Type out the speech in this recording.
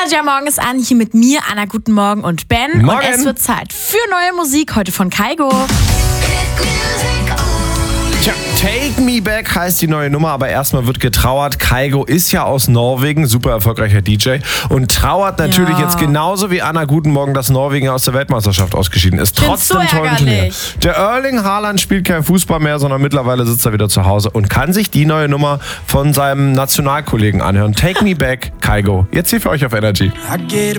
Energy am Morgen ist an, hier mit mir, Anna, guten Morgen und Ben. Morgen. Und es wird Zeit für neue Musik, heute von Kygo. Tja, Take Me Back heißt die neue Nummer, aber erstmal wird getrauert. Kygo ist ja aus Norwegen, super erfolgreicher DJ und trauert natürlich jetzt genauso wie Anna guten Morgen, dass Norwegen aus der Weltmeisterschaft ausgeschieden ist. Trotzdem so tollen Turnier. Der Erling Haaland spielt kein Fußball mehr, sondern mittlerweile sitzt er wieder zu Hause und kann sich die neue Nummer von seinem Nationalkollegen anhören. Take Me Back, Kygo. Jetzt hier für euch auf Energy.